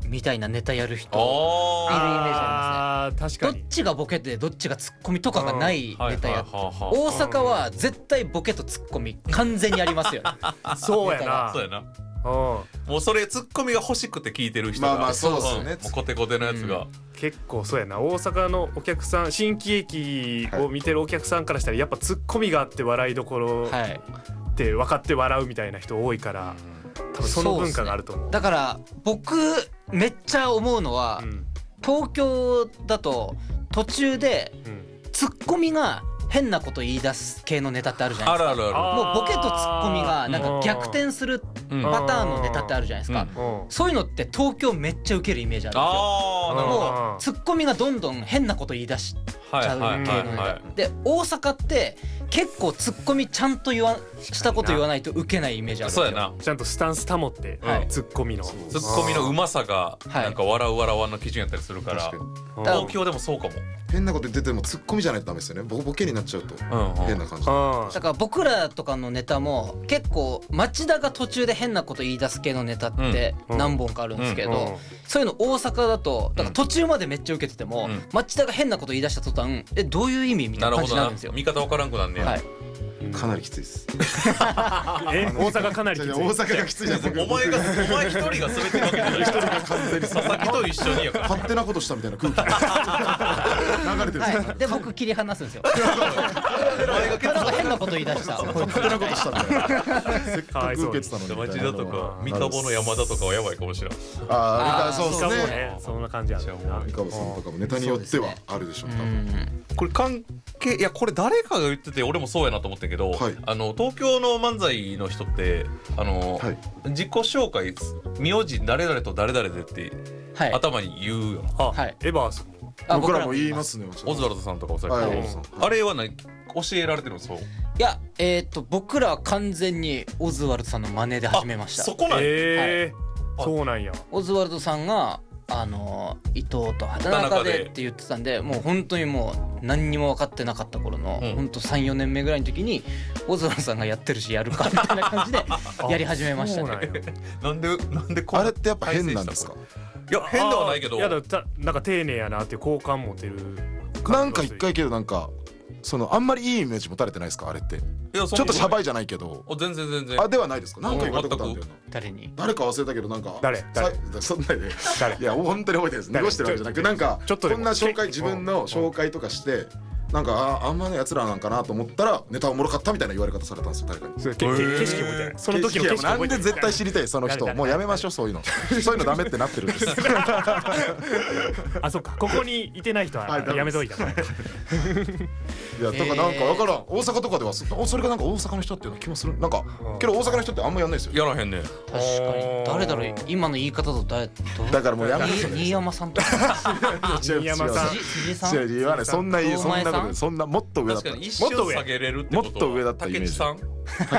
みたいなネタやる人いるイメージありますね。 確かにどっちがボケでどっちがツッコミとかがないネタやって、大阪は絶対ボケとツッコミ完全にありますよね。 そうやな。 そうやな。もうそれツッコミが欲しくて聞いてる人が、 まあそうですね。 もうコテコテのやつが、 結構そうやな。大阪のお客さん、新喜劇を見てるお客さんからしたらやっぱツッコミがあって笑いどころって分かって笑うみたいな人多いから、多分その文化があると思う。 だから僕めっちゃ思うのは、東京だと途中でツッコミが変なこと言い出す系のネタってあるじゃないですか。 あるあるある。 もうボケとツッコミがなんか逆転するパターンのネタってあるじゃないですか。そういうのって東京めっちゃウケるイメージあるんですよ。もうツッコミがどんどん変なこと言い出しちゃう系のネタで、大阪って結構ツッコミちゃんとしたこと言わないとウケないイメージあるんですよ。 そうやな。 ちゃんとスタンス保ってツッコミのうまさがなんか笑う笑わんの基準やったりするから、東京でもそうかも。 変なこと言っててもツッコミじゃないとダメですよね。ボケになっちゃうと変な感じ。 だから僕らとかのネタも結構町田が途中で変なこと言い出す系のネタって何本かあるんですけど、そういうの大阪だとだから途中までめっちゃ受けてても、町田が変なこと言い出した途端どういう意味みたいな感じになるんですよ。 見方わからんくなんねや。 かなりきついです。 大阪かなりきつい。 大阪がきついじゃん。 お前一人が滑ってるわけじゃない。一人が完全に佐々木と一緒にやから。 勝手なことしたみたいな空気流れてるんですよ。 で僕切り離すんですよ。なんか変なこと言い出した。 勝手なことしたみたいな。せっかく受けてたのに。 町田とか三田の山田とかはやばいかもしれん。 そうですね。 そんな感じやな。 三河さんとかもネタによってはあるでしょう。多分これ関係、いやこれ誰かが言ってて俺もそうやなと思ったけど、東京の漫才の人って自己紹介名字誰々と誰々でって頭に言うよな。 エバース僕らも言いますね。 オズワルドさんとかおそらくあれは何教えられてるの？そう。 いや僕らは完全にオズワルドさんの真似で始めました。 そこなんや。 そうなんや。 オズワルドさんが伊藤と畑中でって言ってたんで、もう本当にもう何にも分かってなかった頃の本当3、4年目ぐらいの時にオズワルドさんがやってるしやるかみたいな感じでやり始めましたね。 なんであれってやっぱ変なんですか？ いや変ではないけど、 なんか丁寧やなっていう好感持てる。 なんか一回けどなんかあんまりいいイメージ持たれてないですかあれって。ちょっとシャバいじゃないけど。 全然ではないですか。なんか言われたことあるんだよな。誰か忘れたけどなんか誰そんなでいや本当に覚えてるんです。濁してるわけじゃなくてなんかこんな紹介自分の紹介とかしてなんかあんまのやつらなんかなと思ったらネタおもろかったみたいな言われ方されたんですよ誰かに。 景色覚えてない。その時の景色なんで絶対知りたいその人。もうやめましょうそういうの。そういうのダメってなってるんです。 あ、そっか。ここにいてない人はやめといた。 いやとかなんか分からん。大阪とかではそれがなんか大阪の人っていうの気もする。なんかけど大阪の人ってあんまやんないですよ。 やらへんね。 確かに。誰だろう今の言い方と誰だからもうやめて新山さんとか新山さん辻さん言わない。そんなことそんなもっと上だった。 確かに一瞬下げれるってことはもっと上だったイメージ。 竹内さん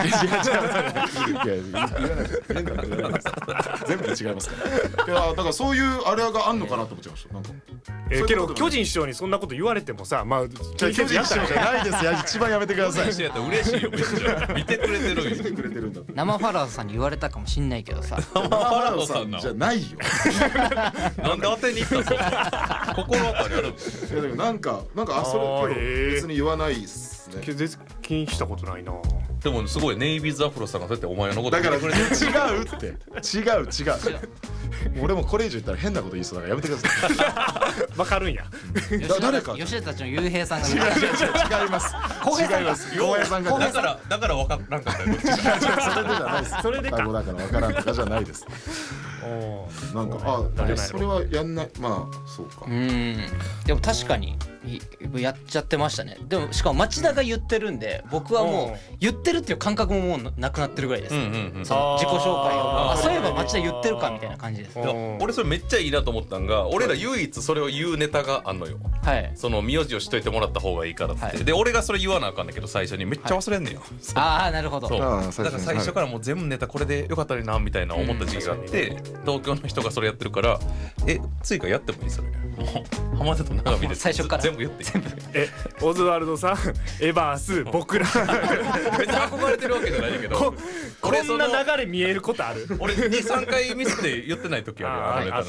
全部違いますから。だからそういうあれがあんのかなと思っちゃいました。なんかけど巨人師匠にそんなこと言われてもさ、まあ巨人師匠じゃないですよ。一番やめてください。 嬉しいよめっちゃ見てくれてるよ。 見てくれてるんだ。 生ファラーさんに言われたかもしんないけどさ。 生ファラーさんじゃないよ。 なんで当てにいったの？心当たりある？ いやでもなんかそれ別に言わないっすね。 気にしたことないな。 でもすごいネイビーズアフロさんがそうやってお前のことだから違うって違う俺もこれ以上言ったら変なこと言いそうだからやめてください。 わかるんや。 誰か吉田たちの雄平さんが違います浩平さんがだから分からんかったよ。 それでじゃないです。 それでかだから分からんとかじゃないです。なんかそれはやんない。まあそうか。 でも確かにやっちゃってましたね。でもしかも町田が言ってるんで僕はもう言ってるっていう感覚ももうなくなってるぐらいです。その自己紹介をそういえば町田言ってるかみたいな感じです。 俺それめっちゃいいなと思ったんが、俺ら唯一それを言うネタがあんのよ。その名字をしといてもらった方がいいからって。で俺がそれ言わなあかんだけど最初にめっちゃ忘れんねんよ。 ああなるほど。 だから最初からもう全部ネタこれでよかったらなみたいな思った時期があって、東京の人がそれやってるから追加やってもいいそれ。もう浜田と長見で最初から全部言ってオズワルドさん、エバース、僕ら別に憧れてるわけじゃないけどこんな流れ見えることある？ 俺 2,3 回ミスって言ってない時あるよ。